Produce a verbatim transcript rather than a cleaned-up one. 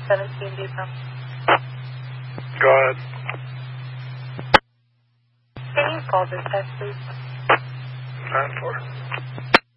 seventeen Depot. Go ahead. Can you call this test, please? nine four.